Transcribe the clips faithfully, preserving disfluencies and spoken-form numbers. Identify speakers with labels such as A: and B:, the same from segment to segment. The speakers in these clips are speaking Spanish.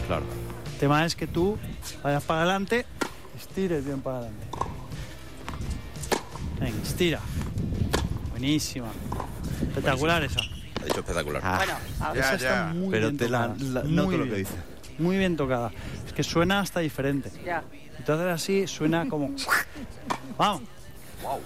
A: Claro.
B: El tema es que tú vayas para adelante, estires bien para adelante. Venga, estira. Buenísima. Espectacular esa.
A: Ha dicho espectacular.
B: Ah,
C: Bueno, ahora
B: esa
C: ya,
B: está
C: ya.
B: muy
A: Pero
B: bien
A: te la,
B: tocada.
A: la
B: Muy
A: noto lo
B: bien.
A: que dice.
B: Muy bien tocada. Es que suena hasta diferente.
C: Ya.
B: Entonces así suena como... ¡Vamos!
A: Wow.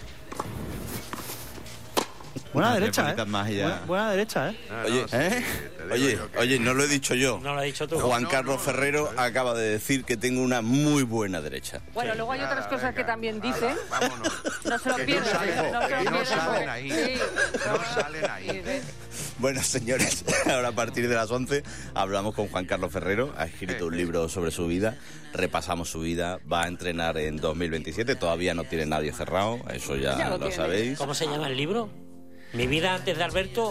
B: Buena
A: Unas
B: derecha,
A: diez
B: ¿eh?
A: bolitas más y ya.
B: Buena, buena derecha, ¿eh?
C: No, no,
A: Oye,
C: sí,
A: ¿eh?
C: te digo
A: Oye,
C: yo que-
A: oye, no lo he dicho yo.
D: No lo has dicho tú.
A: Juan
C: No,
A: Carlos
C: no, no,
A: Ferrero
C: no, no.
A: acaba de decir que tengo una muy buena derecha.
C: Sí.
E: Bueno, luego hay otras
C: Nada,
E: cosas
C: venga,
E: que también
C: hala,
E: dice.
C: vámonos.
E: No se lo
C: Que
E: pierdas,
C: no salen,
E: no se lo
C: que no
E: pierdas.
C: salen ahí.
E: Sí.
C: No salen ahí.
E: Sí, sí.
A: Bueno, señores, ahora a partir de las once hablamos con Juan Carlos Ferrero. Ha escrito un libro sobre su vida. Repasamos su vida. Va a entrenar en dos mil veintisiete. Todavía no tiene nadie cerrado. Eso ya,
E: Ya lo
A: lo
E: tiene.
A: sabéis.
D: ¿Cómo se llama el libro? ¿Mi vida antes de Alberto?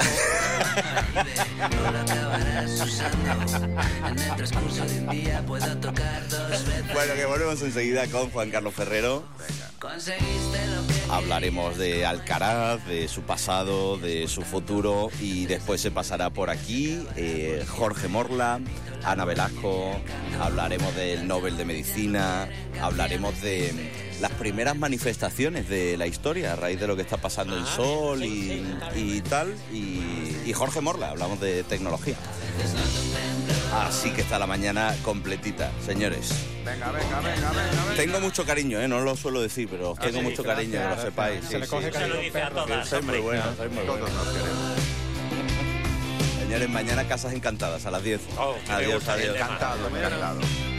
A: Bueno, que volvemos enseguida con Juan Carlos Ferrero. Hablaremos de Alcaraz, de su pasado, de su futuro, y después se pasará por aquí eh, Jorge Morla, Ana Velasco, hablaremos del Nobel de Medicina, hablaremos de las primeras manifestaciones de la historia a raíz de lo que está pasando el sol y, y tal, y, y Jorge Morla, hablamos de tecnología. Así que está la mañana completita, señores.
C: Venga, venga, venga, venga, venga.
A: Tengo mucho cariño, ¿eh? No lo suelo decir, pero os tengo
D: sí,
A: mucho cariño, que lo sepáis.
B: Se le
A: Sí,
B: coge
A: sí,
D: Se lo
A: sí.
D: dice a todas.
A: Sois muy
D: hombre.
A: buenos, sois muy
C: Todos
A: buenos.
C: nos queremos.
A: Señores, mañana Casas Encantadas a las diez.
D: Oh, que me
A: Adiós,
D: gusta el
A: adiós.
D: tema.
C: Encantado, encantado.